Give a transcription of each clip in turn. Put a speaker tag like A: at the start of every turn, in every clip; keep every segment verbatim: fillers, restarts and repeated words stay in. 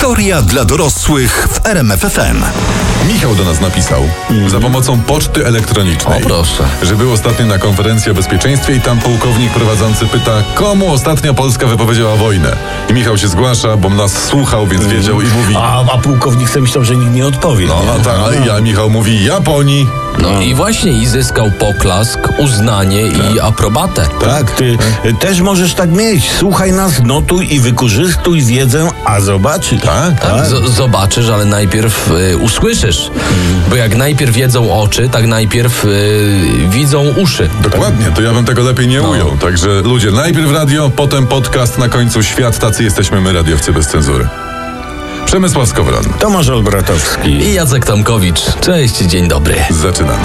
A: Historia dla dorosłych w R M F F M.
B: Michał do nas napisał mm. za pomocą poczty elektronicznej,
C: o, proszę.
B: że był ostatnio na konferencji o bezpieczeństwie i tam pułkownik prowadzący pyta, komu ostatnio Polska wypowiedziała wojnę. I Michał się zgłasza, bo nas słuchał, więc mm. wiedział i mówi...
D: A, a pułkownik sobie myślał, że nikt nie odpowie.
B: No,
D: nie?
B: a tak, a ja, Michał mówi Japonii.
C: No, no i właśnie i zyskał poklask, uznanie tak. i aprobatę.
D: Tak, ty tak. też możesz tak mieć. Słuchaj nas, notuj i wykorzystuj wiedzę, a zobaczysz.
B: Tak,
C: tak. tak. Z- zobaczysz, ale najpierw y, usłyszysz. Hmm. Bo jak najpierw wiedzą oczy, tak najpierw y, widzą uszy.
B: Dokładnie, to ja bym tego lepiej nie no. ujął. Także ludzie, najpierw radio, potem podcast, na końcu świat. Tacy jesteśmy my, radiowcy bez cenzury. Przemysław Skowron,
D: Tomasz Olbratowski
C: i Jacek Tomkowicz. Cześć, dzień dobry.
B: Zaczynamy.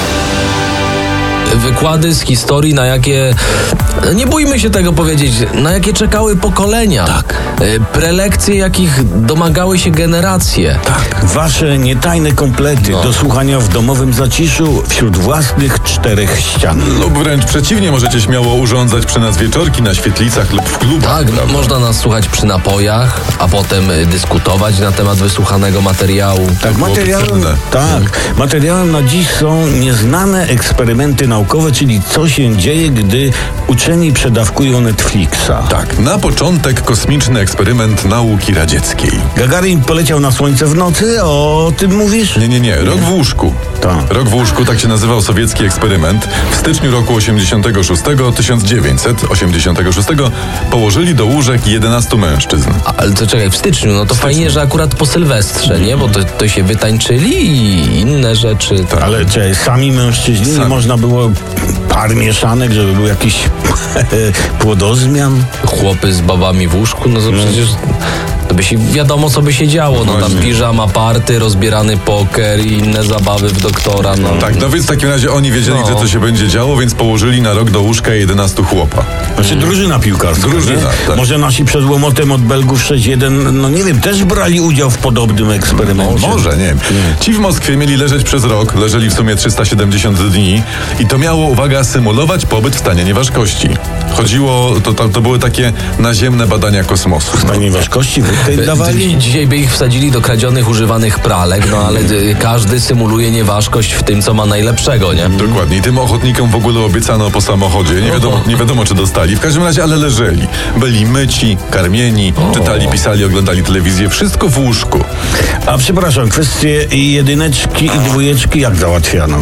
C: Wykłady z historii, na jakie, nie bójmy się tego powiedzieć, na jakie czekały pokolenia.
D: Tak.
C: Prelekcje, jakich domagały się generacje.
D: Tak. Wasze nietajne komplety no. do słuchania w domowym zaciszu wśród własnych czterech ścian.
B: Lub wręcz przeciwnie, możecie śmiało urządzać przy nas wieczorki na świetlicach lub w klubach.
C: Tak, prawda? Można nas słuchać przy napojach, a potem dyskutować na temat wysłuchanego materiału.
D: Tak, materiałem, tak. Materiałem na dziś są nieznane eksperymenty naukowe. Czyli co się dzieje, gdy uczeni przedawkują Netflixa.
B: Tak, na początek kosmiczny eksperyment nauki radzieckiej.
D: Gagarin poleciał na Słońce w nocy, o tym mówisz?
B: Nie, nie, nie, rok w łóżku.
D: Tak.
B: Rok w łóżku, tak się nazywał sowiecki eksperyment. W styczniu roku osiemdziesiątego szóstego, tysiąc dziewięćset osiemdziesiątego szóstego położyli do łóżek jedenastu mężczyzn.
C: A, ale to czekaj, w styczniu, no to styczniu. Fajnie, że akurat po Sylwestrze, nie? Bo to, to się wytańczyli i inne rzeczy.
D: Tak. Ale czy sami mężczyźni, sami. Nie można było par mieszanek, żeby był jakiś płodozmian?
C: Chłopy z babami w łóżku, no to no. przecież to by się, wiadomo co by się działo, no, no tam piżama party, rozbierany poker i inne zabawy w doktora. No.
B: Tak, no więc w takim razie oni wiedzieli, no. że to się będzie działo, więc położyli na rok do łóżka jedenastu chłopa.
D: Znaczy hmm. drużyna piłkarska.
B: Drużyna, tak.
D: Może nasi przed łomotem od Belgów sześć jeden, no nie wiem, też brali udział w podobnym eksperymencie.
B: No, może, nie wiem. Hmm. Ci w Moskwie mieli leżeć przez rok, leżeli w sumie trzysta siedemdziesiąt dni i to miało, uwaga, symulować pobyt w stanie nieważkości. Chodziło, to, to, to były takie naziemne badania kosmosu.
D: W stanie nieważkości wódkę dawali?
C: Dzisiaj by ich wsadzili do kradzionych, używanych pralek, no ale każdy symuluje nieważkość w tym, co ma najlepszego, nie?
B: Dokładnie. I tym ochotnikom w ogóle obiecano po samochodzie. Nie wiadomo, nie wiadomo czy dostali. W każdym razie, ale leżeli. Byli myci, karmieni, o. czytali, pisali, oglądali telewizję. Wszystko w łóżku.
D: A przepraszam, kwestie jedyneczki i dwójeczki jak załatwiano?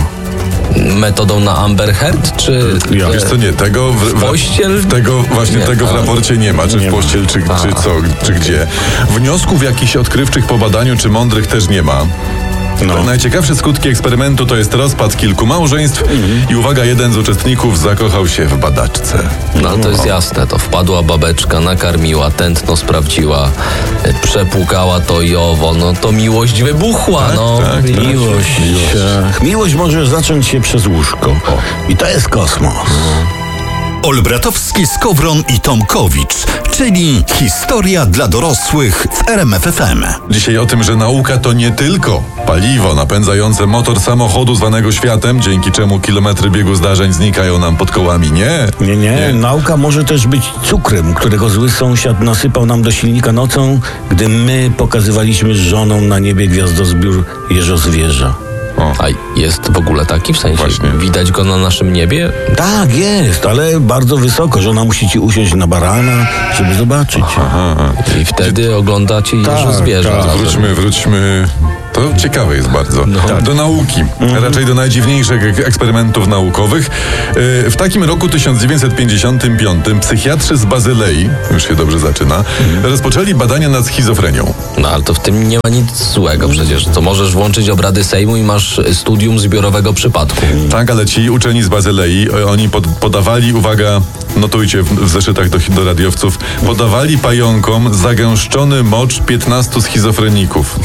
C: Metodą na Amber Heard, czy...
B: Ja. Wiesz co, nie, tego... W,
C: w pościel?
B: Tego, właśnie nie, tego w raporcie nie ma, czy nie w pościel, czy, czy co, czy gdzie. Wniosków jakichś odkrywczych po badaniu, czy mądrych też nie ma. No. Najciekawsze skutki eksperymentu to jest rozpad kilku małżeństw mm-hmm. i uwaga, jeden z uczestników zakochał się w badaczce.
C: No to jest jasne, to wpadła babeczka, nakarmiła, tętno sprawdziła, przepłukała to i owo, no to miłość wybuchła,
B: tak,
C: no.
B: Tak,
D: miłość. Miłość. Tak. Miłość może zacząć się przez łóżko. O. I to jest kosmos. No.
A: Olbratowski, Skowron i Tomkowicz, czyli historia dla dorosłych w R M F F M.
B: Dzisiaj o tym, że nauka to nie tylko paliwo napędzające motor samochodu zwanego światem, dzięki czemu kilometry biegu zdarzeń znikają nam pod kołami. Nie.
D: Nie, nie. nie. Nauka może też być cukrem, którego zły sąsiad nasypał nam do silnika nocą, gdy my pokazywaliśmy z żoną na niebie gwiazdozbiór jeżozwierza.
C: O. A jest w ogóle taki? W sensie
B: Właśnie.
C: Widać go na naszym niebie?
D: Tak, jest, ale bardzo wysoko. Żona musi ci usiąść na barana, żeby zobaczyć.
B: Aha, aha.
C: I wtedy tak. oglądacie jeżozwierza.
B: Tak, wróćmy, wróćmy... To ciekawe jest bardzo. No. Do nauki, mhm. raczej do najdziwniejszych eksperymentów naukowych. W takim roku tysiąc dziewięćset pięćdziesiątym piątym psychiatrzy z Bazylei, już się dobrze zaczyna, mhm. rozpoczęli badania nad schizofrenią.
C: No ale to w tym nie ma nic złego przecież. To możesz włączyć obrady Sejmu i masz studium zbiorowego przypadku.
B: Tak, ale ci uczeni z Bazylei, oni pod, podawali, uwaga, notujcie w, w zeszytach do, do radiowców, podawali pająkom zagęszczony mocz piętnastu schizofreników.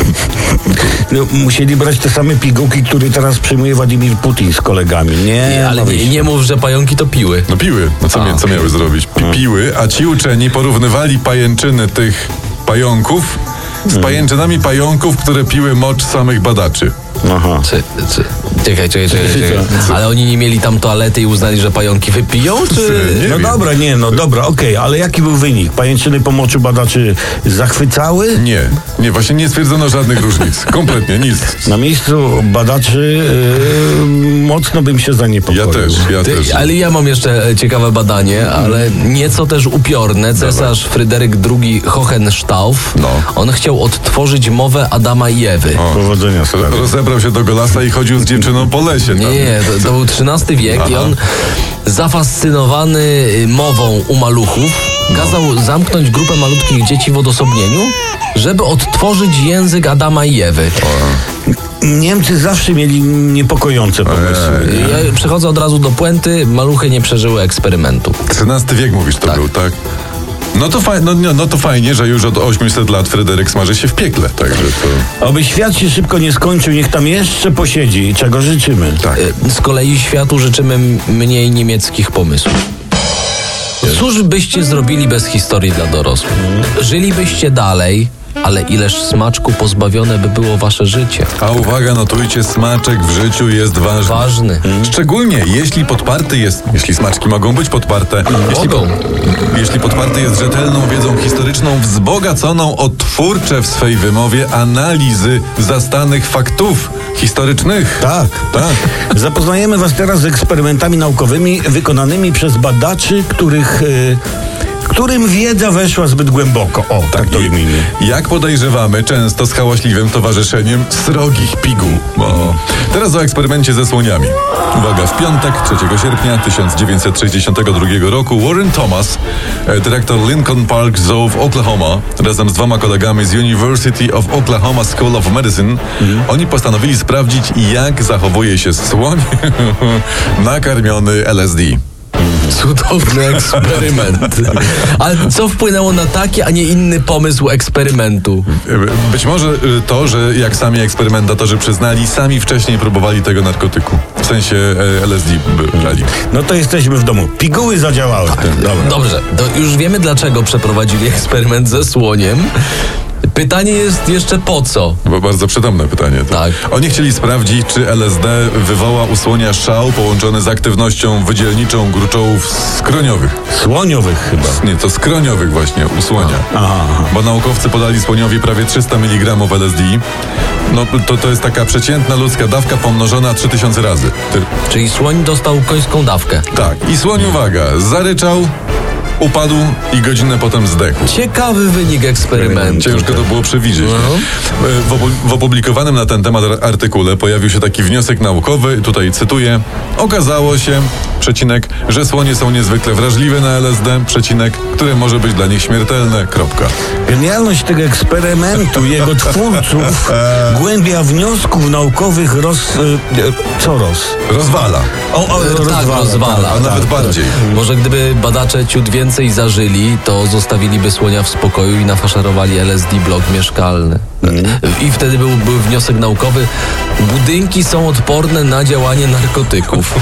D: No, musieli brać te same pigułki, które teraz przyjmuje Władimir Putin z kolegami. Nie,
C: nie ale nie, nie mów, że pająki to piły.
B: No piły. No co, mia, co miały zrobić? Pi, piły, a ci uczeni porównywali pajęczyny tych pająków z pajęczynami pająków, które piły mocz samych badaczy.
D: Aha.
C: Czy, czy, Czekaj, czekaj, czekaj, czekaj. Ale oni nie mieli tam toalety i uznali, że pająki wypiją, czy...
B: Nie
D: No
B: wiem.
D: dobra, nie, no dobra, okej, ale jaki był wynik? Pajęczyny po moczu badaczy zachwycały?
B: Nie, nie, właśnie nie stwierdzono żadnych różnic. Kompletnie, nic.
D: Na miejscu badaczy yy, mocno bym się zaniepokoił.
B: Ja też, ja też.
C: Ty, ale ja mam jeszcze ciekawe badanie, ale nieco też upiorne. Cesarz Fryderyk drugi Hohenstauf,
B: No.
C: on chciał odtworzyć mowę Adama i Ewy.
D: Powodzenia stary.
B: Rozebrał się do golasa i chodził z dziewczyną po lesie. Tam.
C: Nie, to, to był trzynasty wiek i on zafascynowany mową u maluchów kazał zamknąć grupę malutkich dzieci w odosobnieniu, żeby odtworzyć język Adama i Ewy.
D: Niemcy zawsze mieli niepokojące pomysły.
C: Ja przechodzę od razu do puenty, maluchy nie przeżyły eksperymentu.
B: trzynasty wiek mówisz to
C: Tak.
B: był, tak? No to, faj, no, no to fajnie, że już od osiemset lat Fryderyk smaży się w piekle. Także to...
D: Oby świat się szybko nie skończył, niech tam jeszcze posiedzi, czego życzymy.
B: Tak.
C: Z kolei światu życzymy m- mniej niemieckich pomysłów. Cóż byście zrobili bez historii dla dorosłych? Żylibyście dalej, ale ileż smaczku pozbawione by było wasze życie.
B: A uwaga, notujcie, smaczek w życiu jest ważny.
C: Ważny.
B: Szczególnie jeśli podparty jest, jeśli smaczki mogą być podparte, jeśli,
C: Mogą.
B: jeśli podparty jest rzetelną wiedzą historyczną, wzbogaconą o twórcze w swej wymowie analizy zastanych faktów historycznych.
D: Tak.
B: Tak.
D: Zapoznajemy was teraz z eksperymentami naukowymi wykonanymi przez badaczy, których, y, którym wiedza weszła zbyt głęboko. O, tak, to ujmijmy.
B: Jak podejrzewamy, często z hałaśliwym towarzyszeniem srogich piguł. O. Teraz o eksperymencie ze słoniami. Uwaga, w piątek, trzeciego sierpnia tysiąc dziewięćset sześćdziesiątego drugiego roku Warren Thomas, e, dyrektor Lincoln Park Zoo w Oklahoma, razem z dwoma kolegami z University of Oklahoma School of Medicine, oni postanowili sprawdzić, jak zachowuje się słoń nakarmiony L S D.
C: Cudowny eksperyment. Ale co wpłynęło na taki, a nie inny pomysł eksperymentu?
B: Być może y, to, że jak sami eksperymentatorzy przyznali, sami wcześniej próbowali tego narkotyku. W sensie e, L S D by brali.
D: No to jesteśmy w domu. Piguły zadziałały. Dobra.
C: Dobrze, to już wiemy, dlaczego przeprowadzili eksperyment ze słoniem. Pytanie jest jeszcze po co?
B: Bo bardzo przytomne pytanie. To.
C: Tak.
B: Oni chcieli sprawdzić, czy L S D wywoła u słonia szał połączony z aktywnością wydzielniczą gruczołów skroniowych.
D: Słoniowych chyba.
B: Nie, to skroniowych właśnie u słonia.
D: Aha, aha.
B: Bo naukowcy podali słoniowi prawie trzysta miligramów L S D. No to, to jest taka przeciętna ludzka dawka pomnożona trzy tysiące razy. Ty...
C: Czyli słoń dostał końską dawkę.
B: Tak. I słoń, uwaga, zaryczał, upadł i godzinę potem zdechł.
C: Ciekawy wynik eksperymentu.
B: Ciężko to było przewidzieć.
C: No.
B: W, opu- w opublikowanym na ten temat ar- artykule pojawił się taki wniosek naukowy, tutaj cytuję. Okazało się, przecinek, że słonie są niezwykle wrażliwe na L S D, przecinek, które może być dla nich śmiertelne, kropka.
D: Genialność tego eksperymentu, jego twórców, głębia wniosków naukowych roz... y, y, co roz?
B: Rozwala,
D: O, o,
C: Tak, rozwala.
B: a nawet bardziej.
C: Może gdyby badacze ciut więcej zażyli, to zostawiliby słonia w spokoju i nafaszerowali L S D blok mieszkalny. I wtedy był, był wniosek naukowy: budynki są odporne na działanie narkotyków.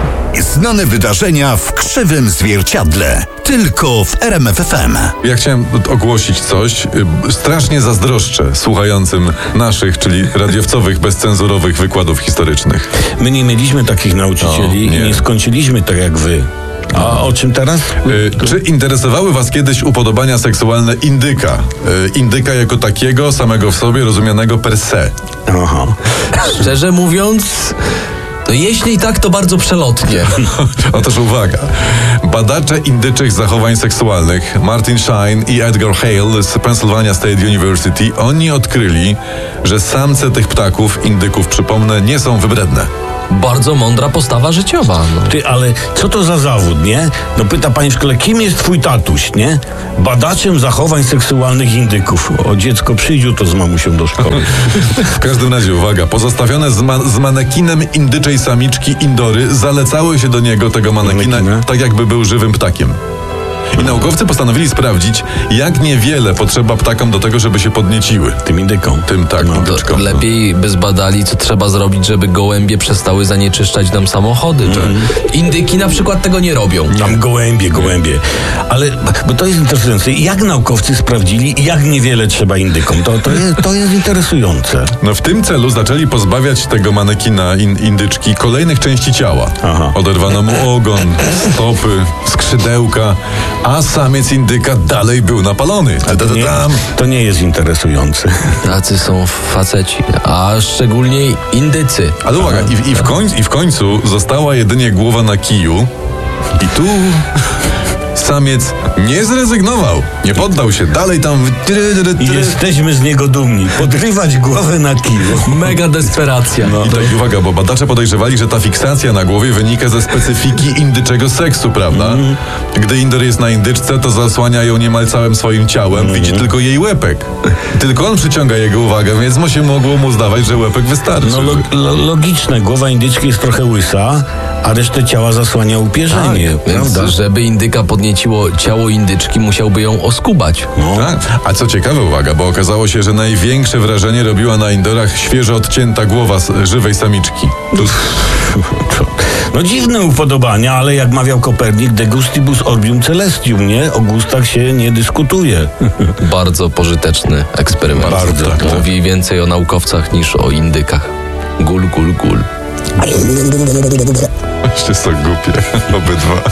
A: Znane wydarzenia w krzywym zwierciadle. Tylko w R M F F M.
B: Ja chciałem ogłosić coś. Y, Strasznie zazdroszczę słuchającym naszych, czyli radiowcowych, bezcenzurowych wykładów historycznych.
D: My nie mieliśmy takich nauczycieli
B: No,
D: i
B: nie.
D: nie skończyliśmy tak jak wy. A o czym teraz?
B: Y, Czy interesowały was kiedyś upodobania seksualne indyka? Y, Indyka jako takiego, samego w sobie, rozumianego per se.
D: Aha.
C: Szczerze mówiąc, no jeśli tak, to bardzo przelotnie.
B: Otóż uwaga. Badacze indyczych zachowań seksualnych Martin Shine i Edgar Hale z Pennsylvania State University, oni odkryli, że samce tych ptaków, indyków przypomnę, nie są wybredne.
C: Bardzo mądra postawa życiowa. No.
D: Ty, ale co to za zawód, nie? No pyta pani w szkole, kim jest twój tatuś, nie? Badaczem zachowań seksualnych indyków. O, dziecko przyjdzie to z mamusią do szkoły.
B: W każdym razie, uwaga, pozostawione z, ma- z manekinem indyczej samiczki indory zalecały się do niego, tego manekina,
D: Manekina?
B: tak jakby był żywym ptakiem. I naukowcy postanowili sprawdzić, jak niewiele potrzeba ptakom do tego, żeby się podnieciły.
D: Tym indykom.
B: Tym tak,
D: No,
C: To
B: indyczkom.
C: lepiej by zbadali, co trzeba zrobić, żeby gołębie przestały zanieczyszczać nam samochody. Indyki na przykład tego nie robią.
D: Tam gołębie, gołębie. Ale, bo to jest interesujące. Jak naukowcy sprawdzili, jak niewiele trzeba indykom? To, to, jest, to jest interesujące.
B: No w tym celu zaczęli pozbawiać tego manekina in, indyczki kolejnych części ciała.
D: Aha.
B: Oderwano mu ogon, stopy, skrzydełka, a samiec indyka dalej był napalony.
D: To nie,
B: Ta-da-da-dam.
D: to nie jest interesujące.
C: Tacy są faceci, a szczególnie indycy.
B: Ale uwaga, i, i, w końcu, i w końcu została jedynie głowa na kiju i tu samiec nie zrezygnował, nie poddał się, dalej tam...
D: I jesteśmy z niego dumni. Podrywać głowę na kiju.
C: Mega desperacja.
B: I tak, uwaga, bo badacze podejrzewali, że ta fiksacja na głowie wynika ze specyfiki indyczego seksu, prawda?
D: Mhm.
B: Gdy indyr jest na indyczce, to zasłania ją niemal całym swoim ciałem,
D: Mhm.
B: widzi tylko jej łepek. Tylko on przyciąga jego uwagę, więc mu się mogło mu zdawać, że łepek wystarczy.
D: No lo, lo, logiczne. Głowa indyczki jest trochę łysa, a resztę ciała zasłania upierzenie.
C: Tak, więc
D: prawda?
C: żeby indyka podnieciło ciało indyczki, musiałby ją oskubać.
D: No.
B: Tak. A co ciekawe, uwaga, bo okazało się, że największe wrażenie robiła na indorach świeżo odcięta głowa s- żywej samiczki. Tu...
D: No dziwne upodobania, ale jak mawiał Kopernik, de gustibus orbium celestium, nie? O gustach się nie dyskutuje.
C: Bardzo pożyteczny eksperyment.
D: Bardzo, tak.
C: Mówi więcej o naukowcach niż o indykach. Gul, gul, gul.
B: Jeszcze są głupie, obydwa.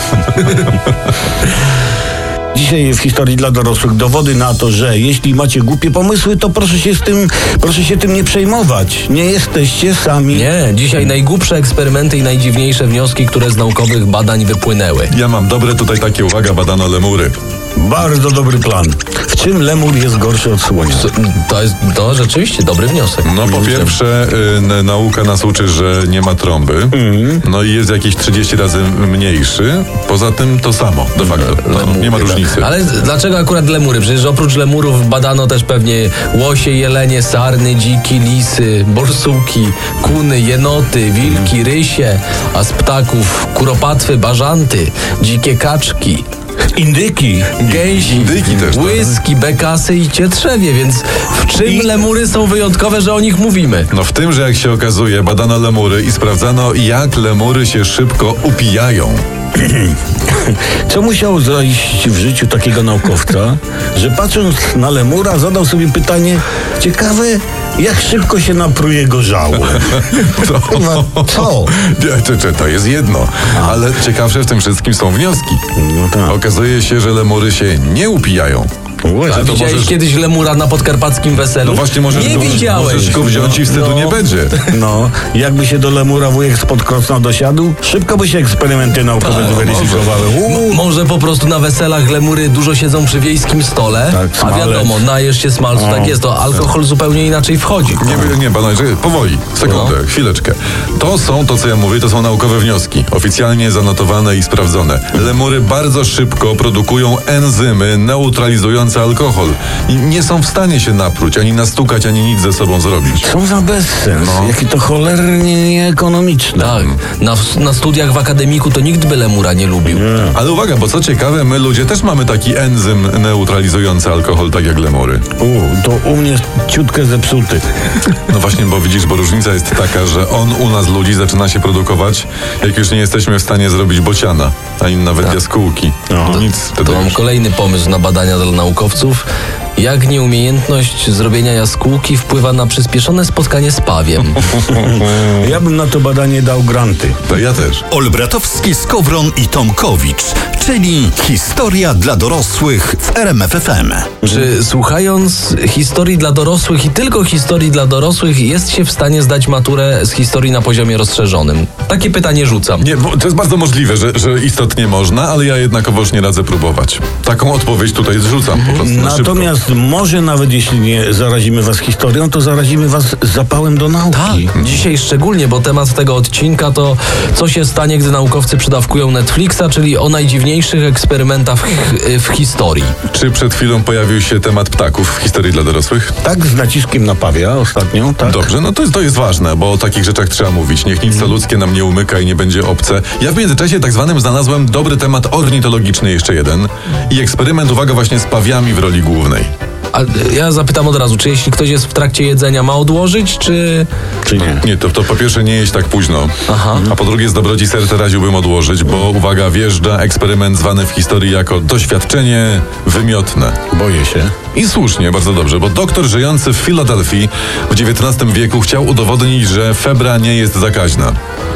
D: Dzisiaj w historii dla dorosłych dowody na to, że jeśli macie głupie pomysły, to proszę się z tym, proszę się tym nie przejmować. Nie jesteście sami.
C: Nie, dzisiaj najgłupsze eksperymenty i najdziwniejsze wnioski, które z naukowych badań wypłynęły.
B: Ja mam dobre tutaj takie, uwaga, badano lemury.
D: Bardzo dobry plan. W czym lemur jest gorszy od słonia?
C: To, to jest to rzeczywiście dobry wniosek.
B: No po pierwsze, y, n- nauka nas uczy, że nie ma trąby. No i jest jakieś trzydzieści razy mniejszy. Poza tym to samo, de facto. No, nie ma różnicy.
C: Ale dlaczego akurat lemury? Przecież oprócz lemurów badano też pewnie łosie, jelenie, sarny, dziki, lisy, borsuki, kuny, jenoty, wilki, rysie, a z ptaków kuropatwy, bażanty, dzikie kaczki,
D: Indyki.
C: gęsi,
B: Indyki też, tak.
C: łyski, bekasy i cietrzewie, więc w czym
D: I-
C: lemury są wyjątkowe, że o nich mówimy?
B: No w tym, że jak się okazuje, badano lemury i sprawdzano, jak lemury się szybko upijają.
D: Co musiało zajść w życiu takiego naukowca, że patrząc na lemura zadał sobie pytanie, ciekawe, jak szybko się napruje gorzałą.
B: To,
D: Kurwa, co?
B: Nie, czy, czy, to jest jedno. Ale ciekawsze w tym wszystkim są wnioski.
D: No tak.
B: Okazuje się, że lemury się nie upijają.
C: A
B: to
C: widziałeś
B: możesz-
C: kiedyś lemura na podkarpackim weselu?
B: No właśnie możesz
C: Nie
B: go,
C: widziałeś.
B: możesz go wziąć i wstydu
C: No.
B: nie będzie.
D: No, jakby się do lemura wujek spod Krosna dosiadł, szybko by się eksperymenty naukowe
B: Tak,
D: zweryfikowały. Uuu.
C: Może po prostu na weselach lemury dużo siedzą przy wiejskim stole,
D: Tak,
C: a
D: smalec.
C: wiadomo, najesz się smalcu, tak jest, to alkohol zupełnie inaczej wchodzi.
B: Nie, nie, panowie, czekaj, powoli, sekundę,
C: No.
B: chwileczkę. To są, to co ja mówię, to są naukowe wnioski, oficjalnie zanotowane i sprawdzone. Lemury bardzo szybko produkują enzymy neutralizujące alkohol i nie są w stanie się napruć, ani nastukać, ani nic ze sobą zrobić.
D: Co za bezsens.
B: No.
D: Jakie to cholernie nieekonomiczne.
C: Tak, na, na studiach w akademiku to nikt by lemura nie lubił.
B: Ale uwaga, bo co ciekawe, my ludzie też mamy taki enzym neutralizujący alkohol, tak jak lemury.
D: U, to u mnie ciutkę zepsuty.
B: No właśnie, bo widzisz, bo różnica jest taka, że on u nas ludzi zaczyna się produkować, jak już nie jesteśmy w stanie zrobić bociana, ani nawet jaskółki.
D: No.
B: Nic wtedy
C: To mam
B: już.
C: kolejny pomysł na badania dla naukowców. Jak nieumiejętność zrobienia jaskółki wpływa na przyspieszone spotkanie z pawiem?
D: Ja bym na to badanie dał granty.
B: To ja też.
A: Olbratowski, Skowron i Tomkowicz, czyli historia dla dorosłych w R M F F M.
C: Czy słuchając historii dla dorosłych i tylko historii dla dorosłych jest się w stanie zdać maturę z historii na poziomie rozszerzonym? Takie pytanie rzucam.
B: Nie, bo to jest bardzo możliwe, że, że istotnie można, ale ja jednakowoż nie radzę próbować. Taką odpowiedź tutaj zrzucam po prostu na szybko.
D: Natomiast Natomiast może nawet jeśli nie zarazimy was historią, to zarazimy was zapałem do nauki.
C: Tak, dzisiaj szczególnie, bo temat tego odcinka to co się stanie, gdy naukowcy przydawkują Netflixa, czyli o najdziwniejszych eksperymentach w, w historii.
B: Czy przed chwilą pojawił się temat ptaków w historii dla dorosłych?
D: Tak, z naciskiem na pawia ostatnio, tak?
B: Dobrze, no to, to jest ważne, bo o takich rzeczach trzeba mówić. Niech nic co ludzkie nam nie umyka i nie będzie obce. Ja w międzyczasie tak zwanym znalazłem dobry temat ornitologiczny, jeszcze jeden. I eksperyment, uwaga, właśnie z pawiami w roli głównej.
C: A ja zapytam od razu, czy jeśli ktoś jest w trakcie jedzenia, ma odłożyć, czy...
D: Czy nie?
B: Nie, to, to po pierwsze nie jeść tak późno,
C: Aha.
B: a po drugie z dobroci serca radziłbym odłożyć, bo uwaga, wjeżdża eksperyment zwany w historii jako doświadczenie wymiotne.
D: Boję się.
B: I słusznie, bardzo dobrze, bo doktor żyjący w Filadelfii w dziewiętnastym wieku chciał udowodnić, że febra nie jest zakaźna.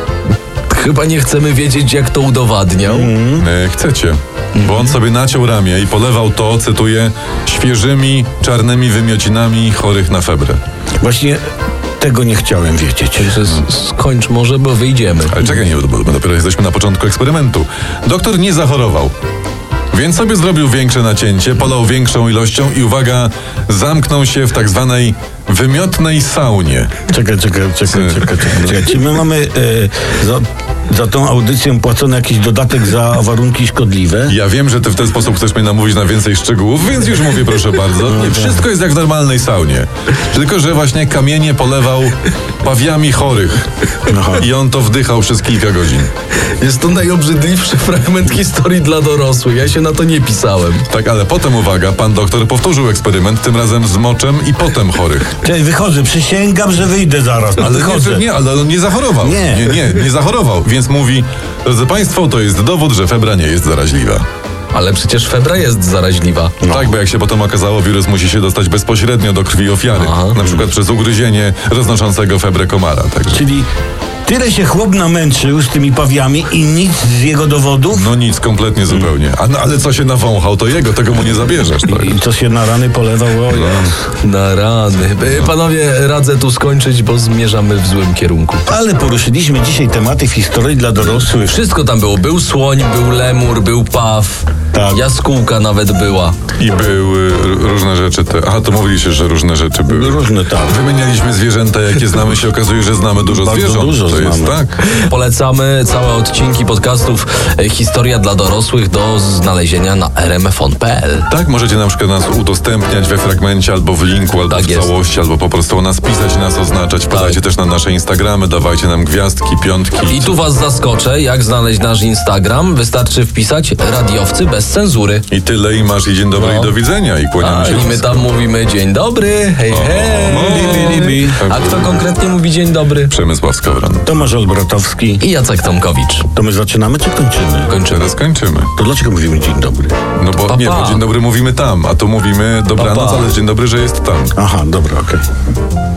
C: Chyba nie chcemy wiedzieć, jak to udowadniał.
B: E, chcecie. Bo on sobie naciął ramię i polewał to, cytuję, świeżymi, czarnymi wymiocinami chorych na febrę.
D: Właśnie tego nie chciałem wiedzieć.
C: Także s- skończ może, bo wyjdziemy.
B: Ale czekaj, nie, bo bo dopiero jesteśmy na początku eksperymentu. Doktor nie zachorował. Więc sobie zrobił większe nacięcie, polał większą ilością i uwaga, zamknął się w tak zwanej wymiotnej saunie.
D: Czekaj, czekaj, czekaj, czekaj, czekaj, czekaj. Czy my mamy e, za, za tą audycję płacony jakiś dodatek za warunki szkodliwe?
B: Ja wiem, że ty w ten sposób chcesz mnie namówić na więcej szczegółów, więc już mówię proszę bardzo. Nie, wszystko jest jak w normalnej saunie. Tylko że właśnie kamienie polewał pawiami chorych.
D: Aha.
B: I on to wdychał przez kilka godzin.
C: Jest to najobrzydliwszy fragment historii dla dorosłych. Ja się na to nie pisałem.
B: Tak, ale potem uwaga, pan doktor powtórzył eksperyment, tym razem z moczem i potem chorych.
D: Czekaj, wychodzę, przysięgam, że wyjdę zaraz. No,
B: Ale
D: wychodzę.
B: nie, nie, ale on nie zachorował.
D: Nie.
B: nie, nie, nie zachorował. Więc mówi, drodzy państwo, to jest dowód, że febra nie jest zaraźliwa.
C: Ale przecież febra jest zaraźliwa.
B: No. Tak, bo jak się potem okazało, wirus musi się dostać bezpośrednio do krwi ofiary.
C: Aha.
B: Na przykład przez ugryzienie roznoszącego febrę komara. Także.
D: Czyli tyle się chłop namęczył z tymi pawiami i nic z jego dowodów?
B: No nic, kompletnie zupełnie. A, no, ale co się nawąchał, to jego, tego mu nie zabierzesz. Tak?
D: I co się na rany polewał? O, ja.
C: Na rany. E, Panowie, radzę tu skończyć, bo zmierzamy w złym kierunku.
D: Ale poruszyliśmy dzisiaj tematy w historii dla dorosłych.
C: Wszystko tam było. Był słoń, był lemur, był paw.
D: Tak.
C: Jaskółka nawet była.
B: I były r- różne rzeczy. Te... Aha, to mówiliście, że różne rzeczy były.
D: Różne tak.
B: Wymienialiśmy zwierzęta, jakie znamy, się okazuje, że znamy dużo
D: Bardzo
B: zwierząt.
D: dużo
B: to jest
D: znamy.
B: tak.
C: Polecamy całe odcinki podcastów e, Historia dla dorosłych do znalezienia na r m f on kropka p l.
B: Tak, możecie na przykład nas udostępniać we fragmencie, albo w linku, albo
C: Tak
B: w
C: jest.
B: całości, albo po prostu o nas pisać, nas oznaczać. Podajcie
C: Tak.
B: też na nasze Instagramy, dawajcie nam gwiazdki, piątki.
C: I tu was zaskoczę, jak znaleźć nasz Instagram. Wystarczy wpisać radiowcy bez cenzury.
B: I tyle, i masz i dzień dobry,
C: No.
B: i do widzenia, i kłaniamy
C: A,
B: się.
C: i my tam mówimy dzień dobry, hej, hej.
B: no.
D: Libi, libi.
C: A kto konkretnie mówi dzień dobry?
B: Przemysław Skowron.
D: Tomasz Olbratowski.
C: I Jacek Tomkowicz.
D: To my zaczynamy czy kończymy?
C: Kończymy.
B: Teraz kończymy.
D: To dlaczego mówimy dzień dobry?
B: No bo
C: Pa,
B: nie,
C: pa.
B: bo dzień dobry mówimy tam, a tu mówimy dobranoc,
C: Pa, pa.
B: ale dzień dobry, że jest tam.
D: Aha, dobra, okej.